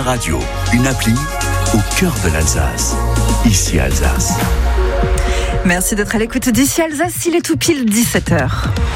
radio, une appli au cœur de l'Alsace. Ici Alsace. Merci d'être à l'écoute d'Ici Alsace, il est tout pile 17h.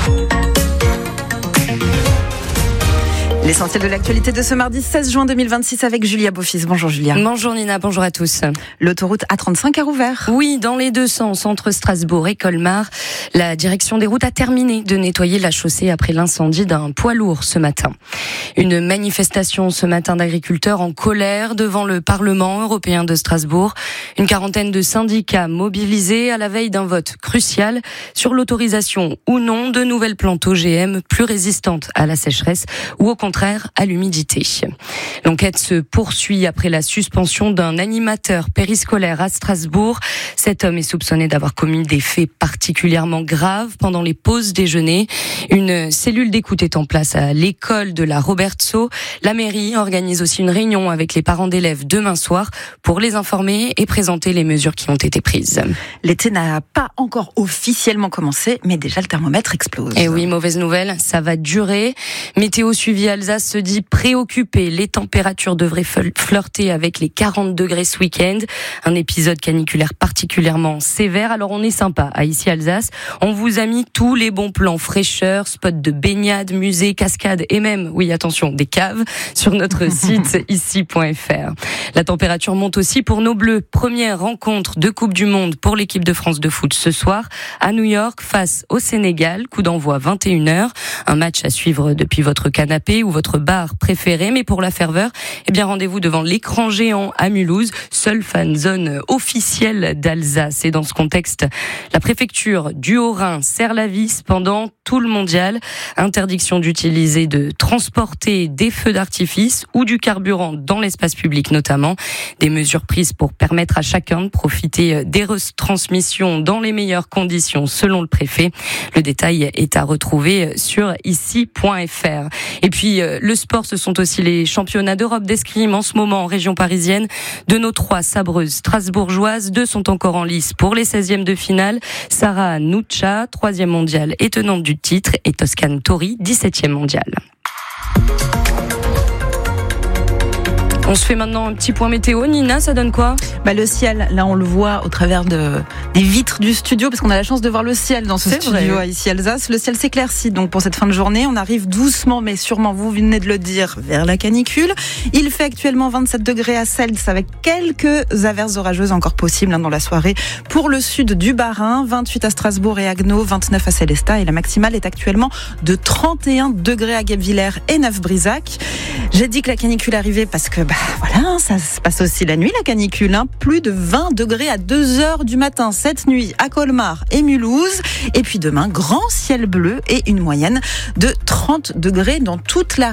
L'essentiel de l'actualité de ce mardi 16 juin 2026 avec Julia Beaufils. Bonjour Julia. Bonjour Nina, bonjour à tous. L'autoroute A35 a rouvert. Oui, dans les deux sens, entre Strasbourg et Colmar. La direction des routes a terminé de nettoyer la chaussée après l'incendie d'un poids lourd ce matin. Une manifestation ce matin d'agriculteurs en colère devant le Parlement européen de Strasbourg. Une quarantaine de syndicats mobilisés à la veille d'un vote crucial sur l'autorisation ou non de nouvelles plantes OGM plus résistantes à la sécheresse ou au contraire à l'humidité. L'enquête se poursuit après la suspension d'un animateur périscolaire à Strasbourg. Cet homme est soupçonné d'avoir commis des faits particulièrement graves pendant les pauses déjeuner. Une cellule d'écoute est en place à l'école de la Robertso. La mairie organise aussi une réunion avec les parents d'élèves demain soir pour les informer et présenter les mesures qui ont été prises. L'été n'a pas encore officiellement commencé, mais déjà le thermomètre explose. Et oui, mauvaise nouvelle, ça va durer. Météo suivi Alsace se dit préoccupée. Les températures devraient flirter avec les 40 degrés ce week-end. Un épisode caniculaire particulièrement sévère. Alors on est sympa à Ici Alsace. On vous a mis tous les bons plans fraîcheur, spots de baignade, musées, cascades et même, oui attention, des caves sur notre site ici.fr. La température monte aussi pour nos Bleus. Première rencontre de Coupe du Monde pour l'équipe de France de foot ce soir à New York face au Sénégal. Coup d'envoi 21h. Un match à suivre depuis votre canapé ou votre bar préféré. Mais pour la ferveur, eh bien rendez-vous devant l'écran géant à Mulhouse, seule fan zone officielle d'Alsace. Et dans ce contexte, la préfecture du Haut-Rhin serre la vis pendant tout le mondial. Interdiction d'utiliser, de transporter des feux d'artifice ou du carburant dans l'espace public notamment. Des mesures prises pour permettre à chacun de profiter des retransmissions dans les meilleures conditions selon le préfet. Le détail est à retrouver sur ici.fr. Et puis le sport, ce sont aussi les championnats d'Europe d'escrime en ce moment en région parisienne. De nos 3 sabreuses strasbourgeoises, 2 sont encore en lice pour les 16e de finale. Sarah Nuccia, 3e mondiale et tenante du titre, et Toscane Tori, 17e mondiale. On se fait maintenant un petit point météo. Nina, ça donne quoi ? Le ciel, là on le voit au travers des vitres du studio, parce qu'on a la chance de voir le ciel dans ce studio à Ici Alsace. Le ciel s'éclaircit donc pour cette fin de journée. On arrive doucement mais sûrement, vous venez de le dire, vers la canicule. Il fait actuellement 27 degrés à Seltz avec quelques averses orageuses encore possibles dans la soirée pour le sud du Bas-Rhin. 28 à Strasbourg et Haguenau, 29 à Célestat, et la maximale est actuellement de 31 degrés à Guebwiller et Neuf-Brisac. J'ai dit que la canicule arrivait parce que voilà, ça se passe aussi la nuit, la canicule. Plus de 20 degrés à 2h du matin cette nuit à Colmar et Mulhouse. Et puis demain, grand ciel bleu et une moyenne de 30 degrés dans toute la